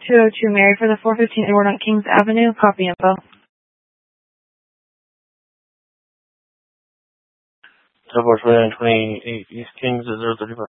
202 Mary for the 415 Edward on Kings Avenue. Copy info. 10-4, 2928 East Kings at 035.